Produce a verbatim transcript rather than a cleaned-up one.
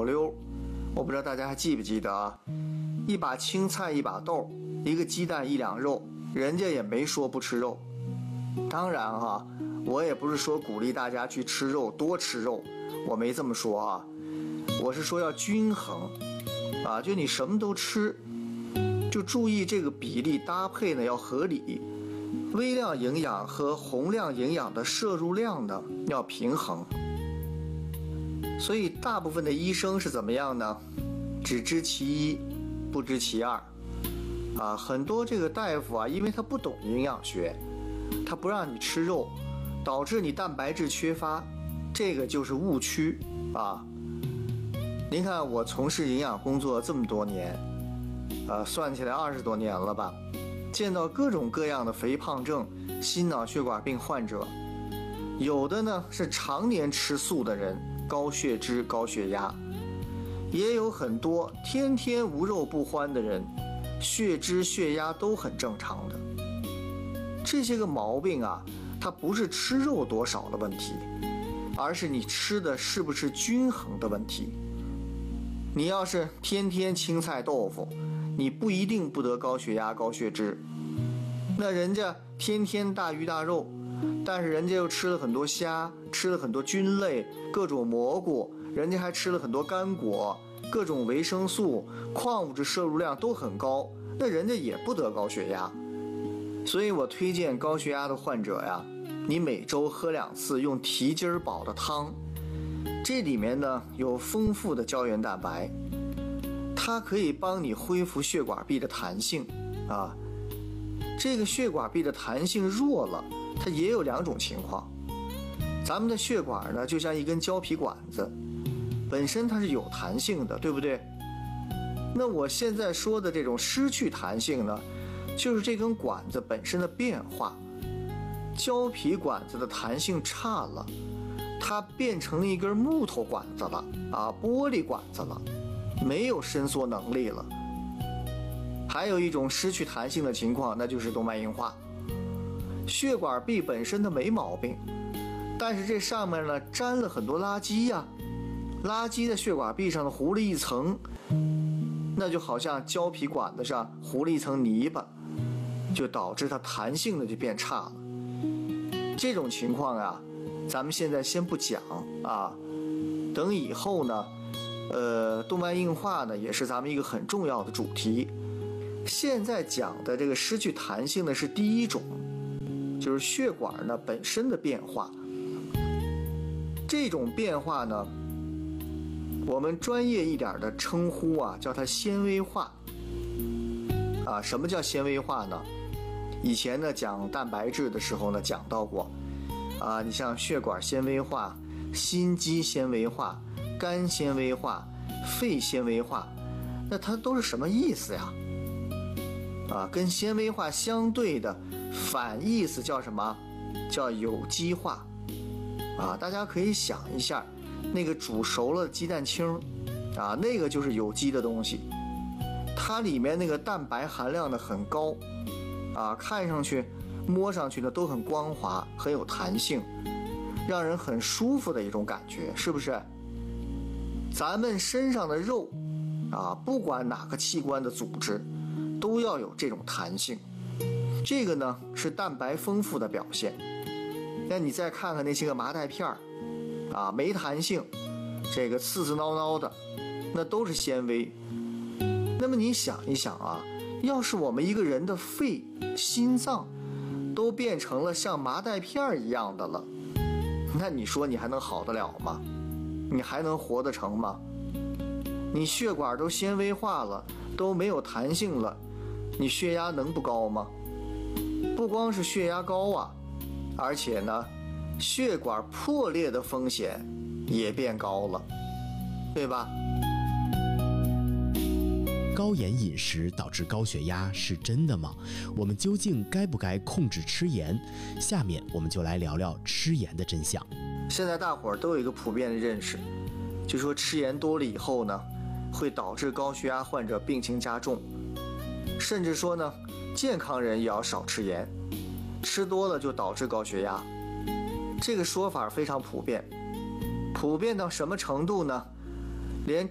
口溜，我不知道大家还记不记得啊？一把青菜一把豆，一个鸡蛋一两肉，人家也没说不吃肉。当然哈，我也不是说鼓励大家去吃肉，多吃肉，我没这么说啊，我是说要均衡啊，就你什么都吃，就注意这个比例搭配呢要合理，微量营养和宏量营养的摄入量呢要平衡。所以大部分的医生是怎么样呢？只知其一，不知其二啊。很多这个大夫啊，因为他不懂营养学，他不让你吃肉，导致你蛋白质缺乏，这个就是误区啊。您看我从事营养工作这么多年，呃，算起来二十多年了吧，见到各种各样的肥胖症、心脑血管病患者，有的呢是常年吃素的人，高血脂、高血压，也有很多天天无肉不欢的人，血脂、血压都很正常的。这些个毛病啊，它不是吃肉多少的问题，而是你吃的是不是均衡的问题。你要是天天青菜豆腐，你不一定不得高血压、高血脂。那人家天天大鱼大肉，但是人家又吃了很多虾，吃了很多菌类，各种蘑菇，人家还吃了很多干果，各种维生素、矿物质摄入量都很高，那人家也不得高血压。所以我推荐高血压的患者呀，你每周喝两次用蹄筋煲的汤，这里面呢有丰富的胶原蛋白，它可以帮你恢复血管壁的弹性啊。这个血管壁的弹性弱了，它也有两种情况。咱们的血管呢就像一根胶皮管子，本身它是有弹性的，对不对？那我现在说的这种失去弹性呢，就是这根管子本身的变化，胶皮管子的弹性差了，它变成了一根木头管子了啊，玻璃管子了，没有伸缩能力了。还有一种失去弹性的情况，那就是动脉硬化。血管壁本身它没毛病，但是这上面呢沾了很多垃圾呀、啊，垃圾在血管壁上糊了一层，那就好像胶皮管子上糊了一层泥巴，就导致它弹性的就变差了。这种情况啊，咱们现在先不讲啊，等以后呢，呃，动脉硬化呢也是咱们一个很重要的主题。现在讲的这个失去弹性的是第一种，就是血管呢本身的变化。这种变化呢，我们专业一点的称呼啊，叫它纤维化。啊，什么叫纤维化呢？以前呢讲蛋白质的时候呢讲到过，啊，你像血管纤维化、心肌纤维化、肝纤维化、肺纤维化，那它都是什么意思呀？啊，跟纤维化相对的反义词叫什么？叫有机化。啊，大家可以想一下，那个煮熟了鸡蛋清，啊，那个就是有机的东西，它里面那个蛋白含量呢很高，啊，看上去、摸上去呢都很光滑，很有弹性，让人很舒服的一种感觉，是不是？咱们身上的肉，啊，不管哪个器官的组织，都要有这种弹性，这个呢是蛋白丰富的表现。那你再看看那些个麻袋片儿，啊，没弹性，这个刺刺挠挠的，那都是纤维。那么你想一想啊，要是我们一个人的肺、心脏都变成了像麻袋片一样的了，那你说你还能好得了吗？你还能活得成吗？你血管都纤维化了，都没有弹性了，你血压能不高吗？不光是血压高啊，而且呢，血管破裂的风险也变高了，对吧？ 高盐饮食导致高血压是真的吗？我们究竟该不该控制吃盐？下面我们就来聊聊吃盐的真相。 现在大伙儿都有一个普遍的认识，就说吃盐多了以后呢，会导致高血压患者病情加重，甚至说呢，健康人也要少吃盐，吃多了就导致高血压。这个说法非常普遍，普遍到什么程度呢？连